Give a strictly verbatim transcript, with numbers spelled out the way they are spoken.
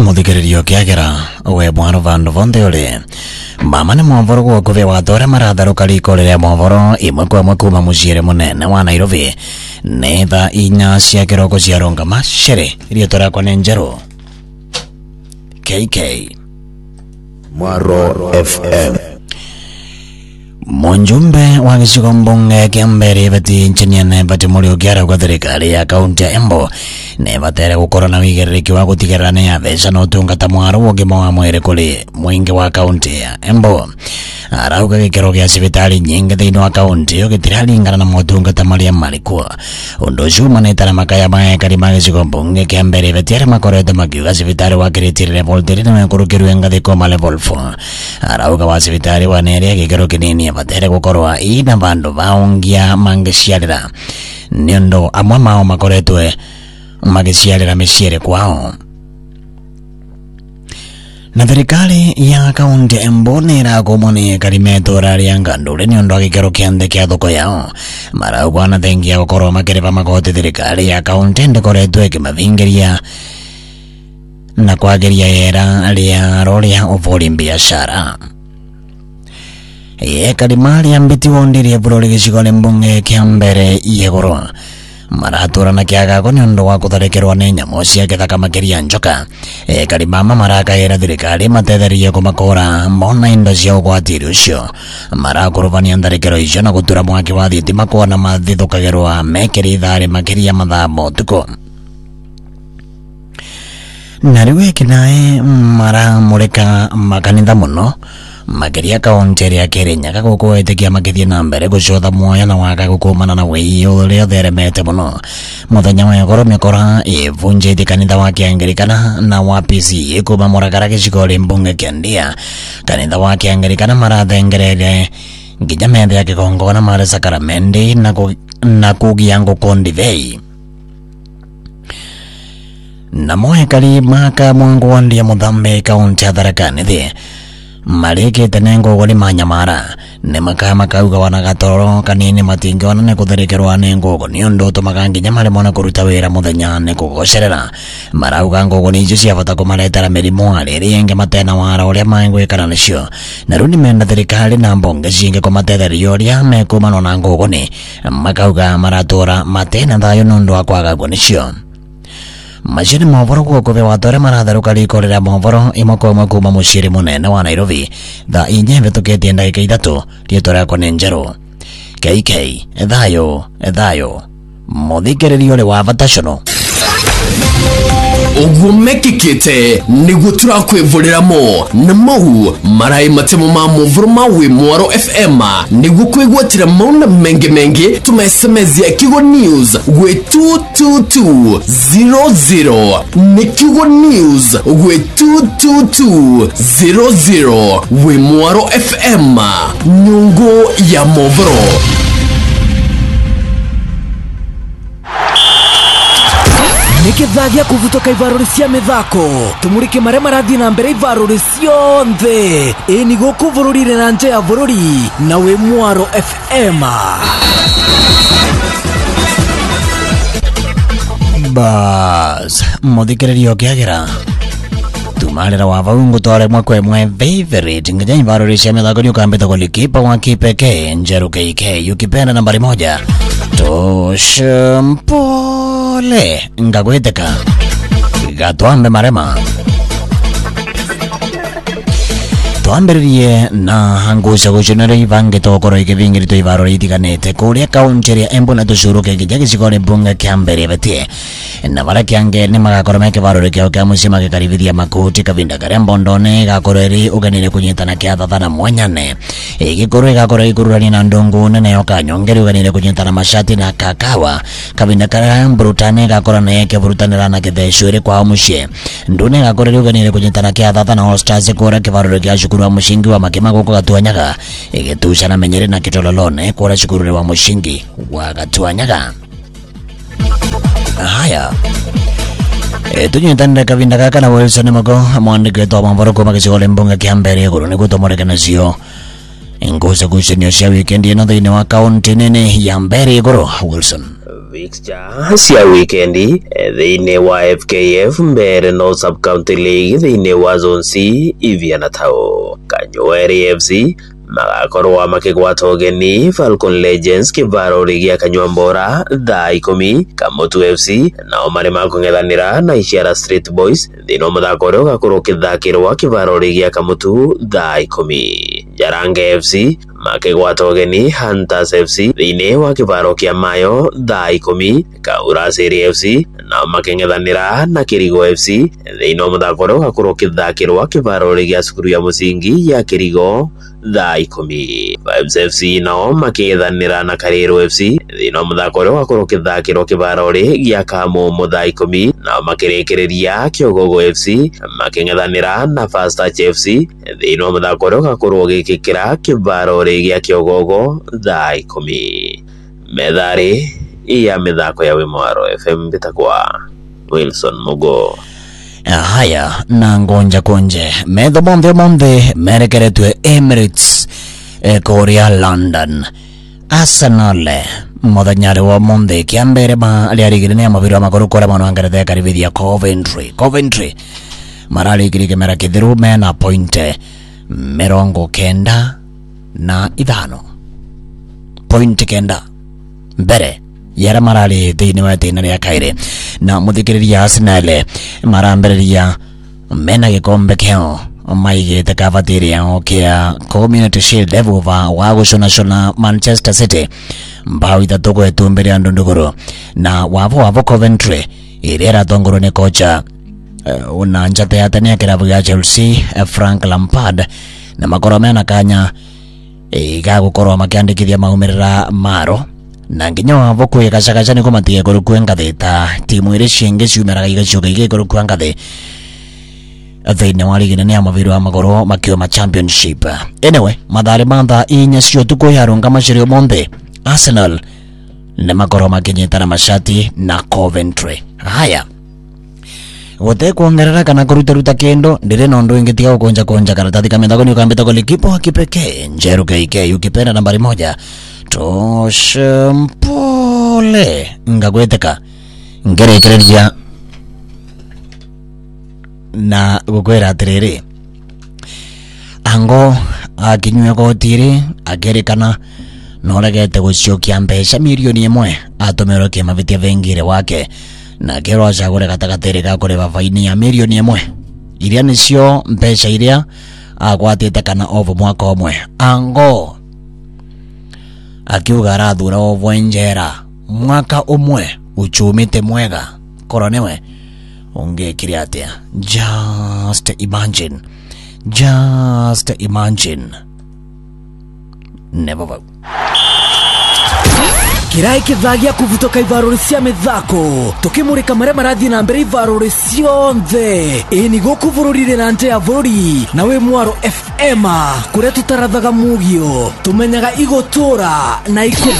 Muthikiririo kiagera we mwana vandu vonde uri mama ni mwavoro gwa kuve watore maratharuka riko riria mwavoro imwe kwa imwe kuma muciiri munene wa Nairobi ni thaa inya cia kiroko cia Rongama Shere rieto riakwa ni Njeru K K Mwaro F M. Munjumbe wa gicigo mbunge kia Mbere bati nchini ne bati muri ukiara kwa thirikari ya kaunti ya Embu ne batere gukorwo na wigiriki wa gutigirira ni atheca no tungata mwaro ugima wa mwiri kuri mwingi wa kaunti ya Embu. Arauga gikiro gia cibitari nyingi thiini wa kaunti yo gitiraringana na motungata maria marikuo. Undu ucio umanite na makaya maekari ma gicigo mbunge kia Mbere bati aria makoretwo makiuga cibitari wakiritie level three na mekurukirwe ngathi koma level four. Arauga wa cibitari wa Nere gikiro kinini batere gukorwa ina vandu vaungia mangiciarira niondo amwe mao makoretwe magiciarira miciiri kwao. Na thirikari ya kaunti ya Embu nirakumwo ni karimeto raria ngandure niondo agikero kianthe kia thoko yao. Marauga na thengia gukorwo makiriva magoti thirikari ya kaunti ndikoretwo ikimavingiria na kwagiria yera ria roria uvuri biashara. Ye karimari ambiti wondirie burori gicigo mbunge kia Mbere yegoro maratura na kiaga niondo wa kutharekerwa ni nyamu cia githaka makiria njoka. E karimama marakaira thirikari matetherie kumakora mona indo cia ugwatiri ucio marakuruvania tharekero icio na gutura mwaki wa thitima kuona mathithukagirwa mekiri ithari makiria mathaa motuko. Na riu ekinae maramurika makanitha muno makiria kaunti ria Kirinyaga guku wetikia makithie na mbere gucotha muoya na waka gukumana na wii uria utheremete muno. Muthenya wa igoro mikora ivunjite kanitha wa Kianglikana na wa P C E kuma Murakara gicigo ria mbunge kia Ndia. Kanitha wa Kianglikana marathengerere nginya methe ya kigongona mare sakramendi na ku, na kugia nguku ndivei. Na moekari maka mwangu wandia muthambe kaunti ya Tharaka Nithi marikite nengo gori manyamara ne maka makauga wana gatoro kanini matingiona ne kutherekerwa nengo niondo tumaga nginya mari mona kuruta wira muthenya ne kugocerera. Marauga ngogo ni icio ciabata kumaretera mirimo ariri enge matena wara uria mangwikana nacio na runi menda thirikari na mbunge cinge kumatetheria uria mekumana na ngogo ni makauga maratura matena thayo nundu wa kwaga gonicio. Majini mwavoro kwa kuwe watore maratharuka riko riria mwavoro imoko imwe kuma muciiri munene wa Nairobi thaa inya ivitukitie ndagika ithatu rieto riakwa ni Njeru K K ethayo ethayo muthikiririo ri wa batacono Uguo mekikite niguo turakwivuriramo na mau marai matemo ma muvuru mawe Mwaro F M niguo kwigwatira mauna mengi mengi tuma S M S ya Kigo News gwe two two two zero zero ni Kigo News gwe two two two zero zero we Mwaro F M nyungu ya muvuru. Nikithagia kuvutoka ivarori cia mithako tumurike mare marathi na mbere ivarori cionthe ini guku bururire na nje ya bururi na we Mwaro F M. Bas muthikiririo kiagera tumarira wa vaungu tore mwakwe mwe favorite nginya ivarori cia mithako ni ukambita kwa likipa wa kipekee Njeru K K ukipenda nambari moja Toshampole ngagweteka gatwambe marema. Twambiririe na hanguca gucunira ivange tokoro ikivingirito ivarori itiganite kuria kaunti ria Embu na tucuruke nginya gicigo ria mbunge kia Mbere batie na varia kiange ni magakorwo mekivarori kiao kia mucii magikarivithia makuti kavinda karia mbondone gakorwo iri ugenire kunyitana kia thathana mwanyane igikorwo igakorwo ikururania na ndungu nene yo kanyongeri ugenire kunyitana mashati na kakawa kavinda karia mburutani gakorwo naye kivurutanira na kitheshu iri kwao mucii ndune gakorwo ugenire kunyitana kia thathana All Stars kuria kivarori kia cukuru wa mushingi wa Makima guku Gatuanyaga igituca na Menyere na Kitololone kuria cukuru wa mushingi wa Gatuanyaga. Haya e tunyitane kavinda gaka na Wilson Mogo mwandike to mwavoro kuma gicigo ria mbunge kia Mbere iguru niguo tumurikana cio nguca gucanio cia weekend ino thiini wa kaunti nene ya Mbere iguru. Wilson Fixture cia weekendi thiini wa F K F mbere no sub-county league thiini wa zone C Iviana Tao. Kanyueri F C magakorwo makigwata ugeni Falcon Legends kibarori gia Kanyuambora thaa ikumi. Kamutu F C nao mari makung'ethanira na Isiara Street Boys thiini wa muthako uria ugakorwo ukithakirwa kibarori gia Kamutu thaa ikumi. Jarange F C makigwata ugeni Hunters F C thiini wa kibaro kia Mayo thaa ikumi. Kaurasiri F C nao making'ethanira na Kirigo F C thiini wa muthako uria ugakorwo ukithakirwa kibarori gia cukuru ya musingi ya Kirigo thaa ikumi. Vibes F C nao making'ethanira na Kariru F C thiini wa muthako uria ugakorwo ukithakirwa kibarori gia Kamumu thaa ikumi. Nao makirikiria Kiogogo F C making'ethanira na Fast Touch F C thiini wa muthako uria ugakorwo ugikikira kibarori gia Kiogogo thaa ikumi. Methari iya mithako ya Wimwaro F M bitakwa Wilson Mugo. Haya na ngonja konje metho bonthe bonthe merekeretwe Emirates e Korea London. Arsenal muthanyari wa monthe kiambere ma aliarigire ni amabiro makuru kora mano angarethe karibithia Coventry. Coventry mararigire kemera kithiru mena point mirongo kenda na ithano point kenda mbere yara marali thiini wa tina ria kaire na muthikiriria Arsenal marambereria mena gikombe kio maigite kavatiria okia Community Shield level va wagushona shona Manchester City mbao ithatu kwetu mbere andu nduguru na wavo wavo Coventry irera tongoro ni kocha uh, una njate ya tania kirabu ya Chelsea uh, Frank Lampard na makoro mena kanya igagukorwo makiandikithia maumirira maro na nginya wavo kwigacagaca niko matige kurukua ngathi ta timu iri ciingi ciumeraga igacoka igikũrũkua ngathi thiini wa ligi nene ya mabiro wa magoro makiuma championship. Anyway, mathari mantha inya cio tuko yarunga macirio monthe Arsenal ne magoro makinyitana mashati na Coventry. Haya wote kuongerera kana kuruta ruta kendo ndire nondo ingetiga kukonja konja karatathi kamethako ni ukambita kwa likipo kipekee Njeru K K ukipenda nambari moja Toshampole ngagweteka ngerekereria na gukwera atiriri ango akinywe gotiri agerekana noregete guciokia mbeca milioni imwe atumero kimavitia vengire wake na kero acagure gatagatiri ga kureva faini ya milioni imwe iria nicio mbeca iria agwatite kana ovo mwaka omwe ango akiuga arathura ovo njera mwaka umwe uchumite mwega koronewe ungekire atia. Just imagine just imagine never vote. Kirai kithagia kuvutoka ivarori cia mithako tukimurika maria marathi na mbere ivarori cionthe ini gukuvururire na nje ya vururi na Wimwaro F M kuria tutarathaga mugio tumenyaga igutura na iku